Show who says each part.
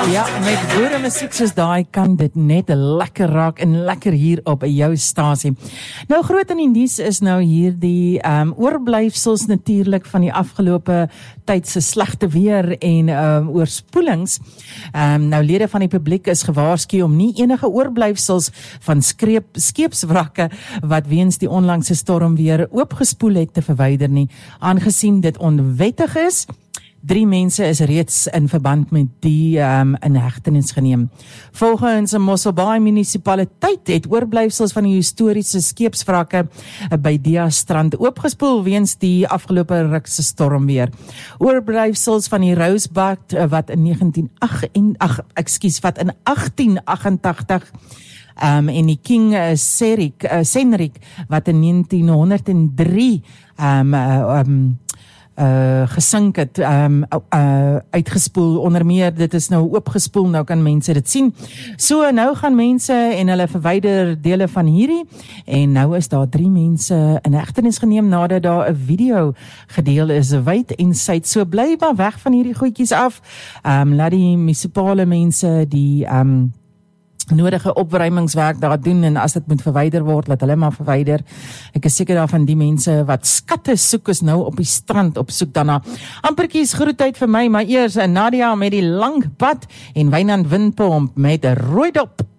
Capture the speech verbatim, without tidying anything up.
Speaker 1: Ja, met boere musiek soos daai kan dit net lekker raak en lekker hier op jou stasie. Nou groot in die nuus is nou hier die um, oorblyfsels natuurlik van die afgelope tyd se slegte weer en um, oorspoelings. Um, nou lede van die publiek is gewaarsku om nie enige oorblyfsels van skreep, skeepswrakke wat weens die onlangse storm weer oopgespoel het te verwyder nie, aangesien dit onwettig is. Drie mense is reeds in verband met die um, in hegtenis geneem. Volgens 'n Mosselbaai munisipaliteit het oorblyfsels van die historiese skeepswrakke by Dia-strand oopgespoel weens die afgelope ruk se stormweer. Oorblyfsels van die Rosebud wat in negentien agt ag ekskuus wat in agtien agt-en-tagtig Um, en die King uh, Serik, uh, Senrik wat in negentien honderd drie um, uh, um, uh, gesink het, um, uh, uitgespoel, onder meer, dit is nou oopgespoel, nou kan mense dit sien. So, nou gaan mense en hulle verwyder dele van hierdie, en nou is daar drie mense in hegtenis geneem, nadat daar 'n video gedeel is, wyd en suid, so bly maar weg van hierdie goedjies af, um, laat die munisipale mense die, um, nodige opruimingswerk daar doen en as dit moet verwyder word, laat hulle maar verwyder. Ek is seker daarvan die mense wat skatte soek is nou op die strand op soek daarna. Ampertjies groetheid vir my, maar eers Nadia met die lang pad en Wynand Windpomp met 'n rooi dop.